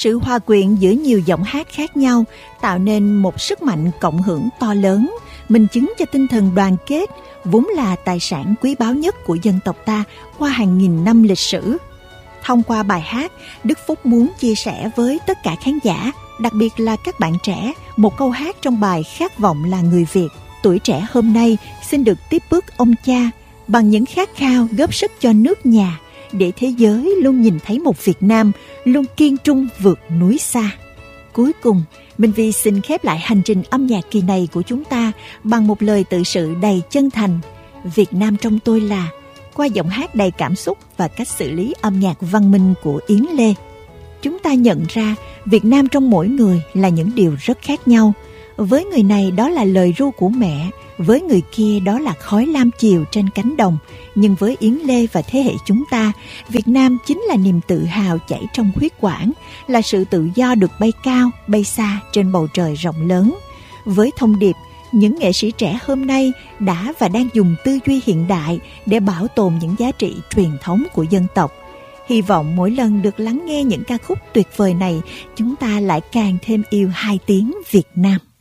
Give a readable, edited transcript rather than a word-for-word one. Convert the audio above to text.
Sự hòa quyện giữa nhiều giọng hát khác nhau tạo nên một sức mạnh cộng hưởng to lớn, minh chứng cho tinh thần đoàn kết, vốn là tài sản quý báu nhất của dân tộc ta qua hàng nghìn năm lịch sử. Thông qua bài hát, Đức Phúc muốn chia sẻ với tất cả khán giả, đặc biệt là các bạn trẻ, một câu hát trong bài Khát vọng là người Việt. Tuổi trẻ hôm nay xin được tiếp bước ông cha bằng những khát khao góp sức cho nước nhà, để thế giới luôn nhìn thấy một Việt Nam luôn kiên trung vượt núi xa. Cuối cùng, Minh Vi xin khép lại hành trình âm nhạc kỳ này của chúng ta bằng một lời tự sự đầy chân thành. Việt Nam trong tôi là, qua giọng hát đầy cảm xúc và cách xử lý âm nhạc văn minh của Yến Lê. Chúng ta nhận ra Việt Nam trong mỗi người là những điều rất khác nhau. Với người này đó là lời ru của mẹ, với người kia đó là khói lam chiều trên cánh đồng. Nhưng với Yến Lê và thế hệ chúng ta, Việt Nam chính là niềm tự hào chảy trong huyết quản, là sự tự do được bay cao, bay xa trên bầu trời rộng lớn. Với thông điệp, những nghệ sĩ trẻ hôm nay đã và đang dùng tư duy hiện đại để bảo tồn những giá trị truyền thống của dân tộc. Hy vọng mỗi lần được lắng nghe những ca khúc tuyệt vời này, chúng ta lại càng thêm yêu hai tiếng Việt Nam.